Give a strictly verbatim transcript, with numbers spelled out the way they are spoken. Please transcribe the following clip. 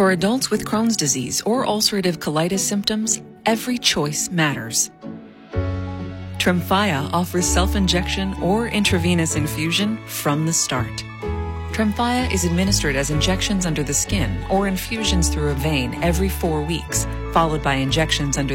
For adults with Crohn's disease or ulcerative colitis symptoms, every choice matters. Tremfya offers self-injection or intravenous infusion from the start. Tremfya is administered as injections under the skin or infusions through a vein every four weeks, followed by injections under